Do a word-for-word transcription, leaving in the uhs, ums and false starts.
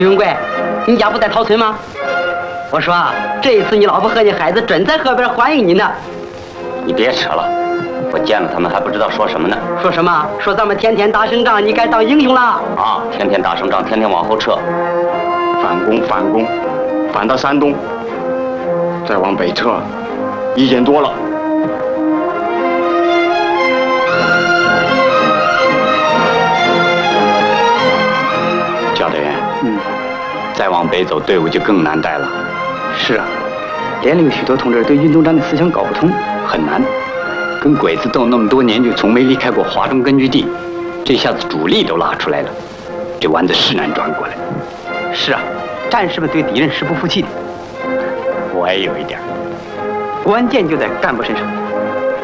云贵，你家不在桃村吗？我说啊，这一次你老婆和你孩子准在河边欢迎你呢。 你别扯了，我见了他们还不知道说什么呢。 说什么？说咱们天天打胜仗，你该当英雄了。 啊，天天打胜仗，天天往后撤， 反攻反攻，反到山东，再往北撤，意见多了。 焦队员，嗯，再往北走，队伍就更难带了。 是啊，连领许多同志对运动战的思想搞不通，很难。跟鬼子斗那么多年，就从没离开过华中根据地，这下子主力都拉出来了，这弯子是难转过来。是啊，战士们对敌人是不服气的。 我也有一点， 关键就在干部身上。